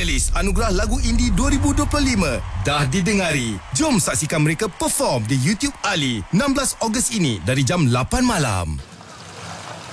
finalis Anugerah Lagu Indie 2025 dah didengari. Jom saksikan mereka perform di YouTube Ali 16 Ogos ini dari jam 8 malam.